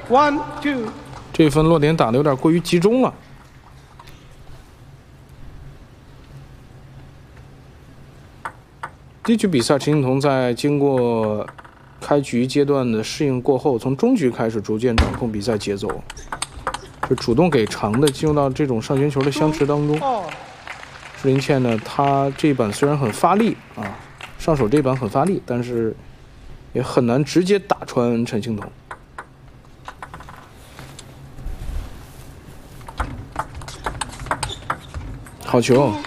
1 2。 这分落点打得有点过于集中了。这局比赛，陈幸同在经过开局阶段的适应过后，从中局开始逐渐掌控比赛节奏，就主动给长的进入到这种上旋球的相持当中。石林茜呢，他这一板虽然很发力啊，上手这一板很发力，但是也很难直接打穿陈幸同。好球！